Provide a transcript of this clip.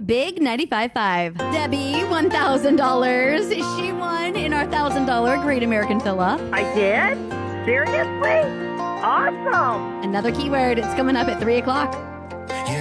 Big 95.5. Debbie, $1,000. She won in our $1,000 Great American Fill-Up. I did? Seriously? Awesome. Another keyword. It's coming up at 3 o'clock.